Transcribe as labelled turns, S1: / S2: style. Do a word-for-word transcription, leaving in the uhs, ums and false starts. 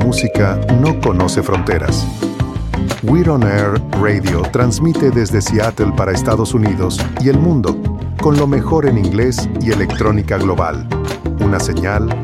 S1: música no conoce fronteras. We're on Air Radio transmite desde Seattle para Estados Unidos y el mundo, con lo mejor en inglés y electrónica global. Una señal